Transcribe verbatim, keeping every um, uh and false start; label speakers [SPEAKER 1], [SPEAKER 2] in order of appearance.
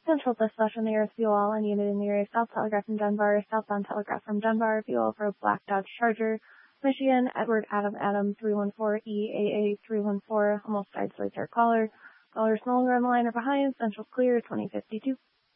[SPEAKER 1] Central to slush on the earth, fuel all ununit in the area, South Telegraph from Dunbar, southbound Telegraph from Dunbar, fuel for Black Dodge Charger, Michigan, Edward Adam Adam three one four E A A three one four, almost died solitaire caller. Callers no longer on the line or behind, Central clear, twenty fifty-two.